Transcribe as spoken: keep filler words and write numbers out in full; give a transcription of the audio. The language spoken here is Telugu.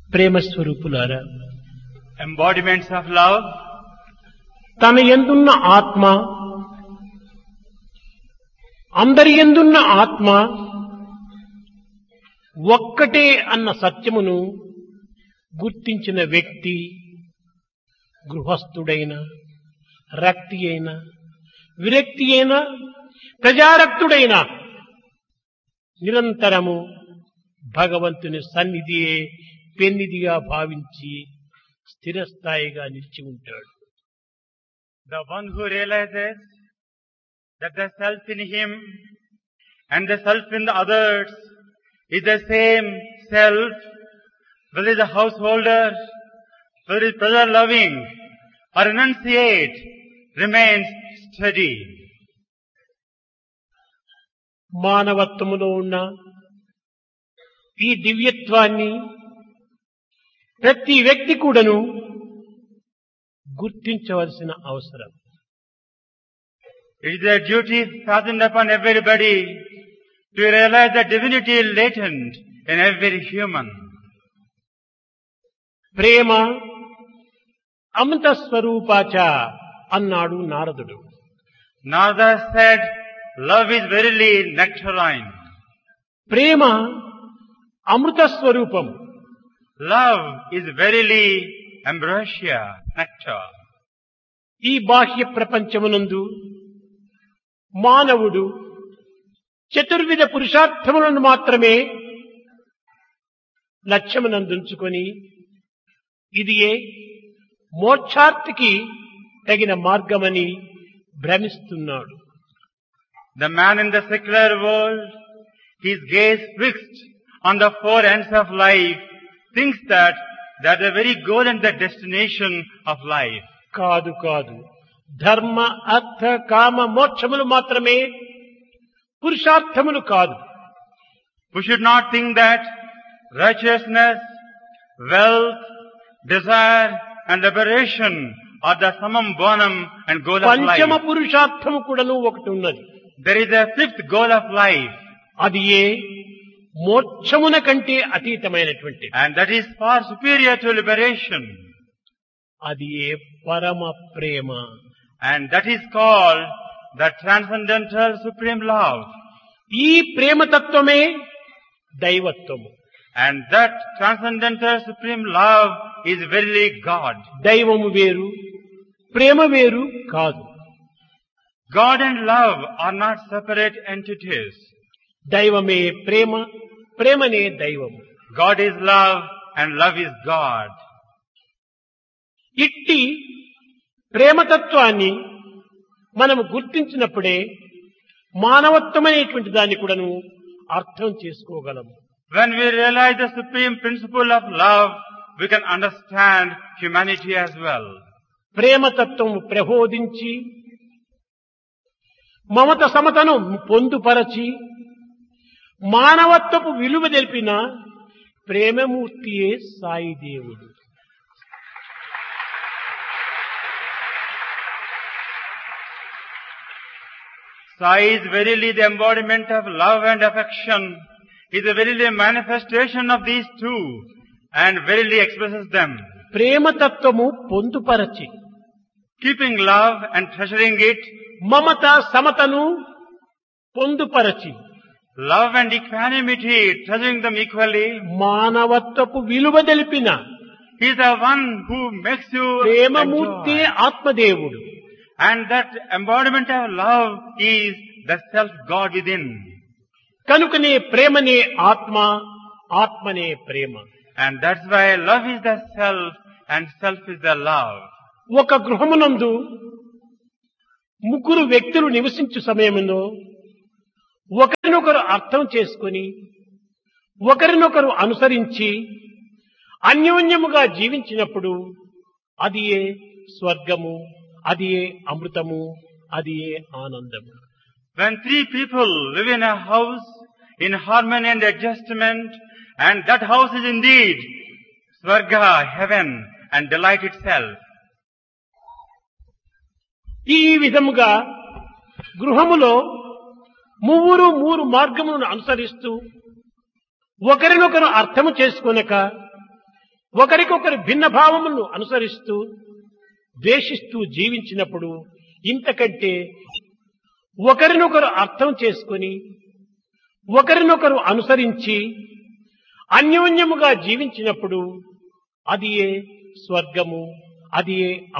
ప్రేమ స్వరూపులారా, embodiments of love, తన యందున్న ఆత్మ, అందరి యందున్న ఆత్మ ఒక్కటే అన్న సత్యమును గుర్తించిన వ్యక్తి గృహస్థుడైన, రక్తి అయిన, విరక్తి అయిన, ప్రజారక్తుడైన నిరంతరము భగవంతుని సన్నిధియే పెన్నిదిగా భావించి స్థిరస్థాయిగా నిలిచి ఉంటాడు. the one who realizes that the self in him and the self in the others is the same self, whether it is a householder, whether it is pleasure-loving or renunciate, remains steady. మానవత్వములో ఉన్న ఈ దివ్యత్వాన్ని ప్రతి వ్యక్తి కూడాను గుర్తించవలసిన అవసరం. It is a duty fastened upon everybody to realize the divinity latent in every human. ప్రేమ అమృత స్వరూపాచ అన్నాడు నారదుడు. Narada said, love is verily nectarine. ప్రేమ అమృత స్వరూపం. Love is verily ambrosia, nectar. ఈ బాహ్య ప్రపంచమునందు మానవుడు చతుర్విధ పురుషార్థములను మాత్రమే లక్ష్యమునందుంచుకొని ఇదియే మోక్షార్థికి తగిన మార్గమని భ్రమిస్తున్నాడు. The man in the secular world, his gaze fixed on the four ends of life, thinks that that the very goal and the destination of life. కాదు కాదు, ధర్మ అర్థ కామ మోక్షములు మాత్రమే పురుషార్థములు కాదు. We should not think that righteousness, wealth, desire and liberation are the summum bonum and goal of పంచమ life. పురుషార్థము కూడాను ఒకటి ఉన్నది. There is a fifth goal of life, అది ఏ మోక్షమున కంటే అతీతమైనటువంటి, and that is far superior to liberation, అది ఏ పరమ ప్రేమ. and that is called the transcendental supreme love, ఈ ప్రేమతత్వమే దైవత్వము. and that transcendental supreme love is verily God. దైవము వేరు, ప్రేమ వేరు కాదు. God and love are not separate entities. దైవమే ప్రేమ, ప్రేమనే దైవము. God is love and love is God. ఇట్టి ప్రేమతత్వాన్ని మనము గుర్తించినప్పుడే మానవత్వమైనటువంటి దాన్ని కూడాను అర్థం చేసుకోగలము. When we realize the supreme principle of love, we can understand humanity as well. ప్రేమతత్వం ప్రబోధించి మమత సమతను పొందుపరచి మానవత్వపు విలువ తెలిపిన ప్రేమమూర్తియే సాయి దేవుడు. Sai is verily the embodiment of love and affection, is a verily manifestation of these two, and verily expresses them. ప్రేమతత్వము పొందుపరచి Keeping love and treasuring it, Mamata సమతను పొందుపరచి love and equanimity, treasuring them equally, మానవత్వపు విలువ తెలిపిన he is the one who makes you ప్రేమమూర్తి enjoy. ఆత్మదేవుడు. And that embodiment of love is the self-God within. కనుకనే ప్రేమనే ఆత్మ, ఆత్మనే ప్రేమ. And that's why love is the self and self is the love. ఒక గృహమునందు ముగ్గురు వ్యక్తులు నివసించు సమయంలో ఒకరినొకరు అర్థం చేసుకొని ఒకరినొకరు అనుసరించి అన్యోన్యముగా జీవించినప్పుడు అది ఏ స్వర్గము, అది ఏ అమృతము, అది ఏ ఆనందము. When three people live in a house in harmony and adjustment, and that house is indeed Swarga, heaven, and delight itself. ఈ విధముగా గృహములో ముగ్గురు మూడు మార్గములను అనుసరిస్తూ ఒకరినొకరు అర్థము చేసుకొనక ఒకరికొకరు భిన్న భావములను అనుసరిస్తూ ద్వేషిస్తూ జీవించినప్పుడు ఇంతకంటే ఒకరినొకరు అర్థం చేసుకొని ఒకరినొకరు అనుసరించి అన్యోన్యముగా జీవించినప్పుడు అది ఏ స్వర్గము, అది ఏ